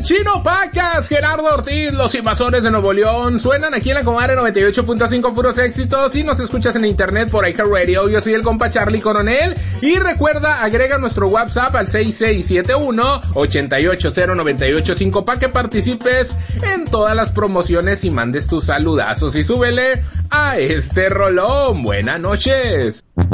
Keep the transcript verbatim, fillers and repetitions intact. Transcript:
Chino Pacas, Gerardo Ortiz, los invasores de Nuevo León, suenan aquí en la Comadre noventa y ocho punto cinco, puros éxitos, y nos escuchas en internet por iHeartRadio. Yo soy el compa Charlie Coronel, y recuerda, agrega nuestro WhatsApp al seis seis siete uno, ocho ocho cero, nueve ocho cinco para que participes en todas las promociones y mandes tus saludazos, y súbele a este rolón. Buenas noches.